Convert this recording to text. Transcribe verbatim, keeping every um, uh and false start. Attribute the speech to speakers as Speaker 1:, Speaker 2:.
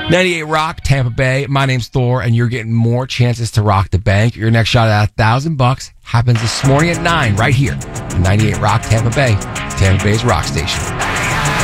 Speaker 1: ninety-eight Rock, Tampa Bay. My name's Thor, and you're getting more chances to rock the bank. Your next shot at a thousand bucks happens this morning at nine, right here. ninety-eight Rock, Tampa Bay. Tampa Bay's rock station.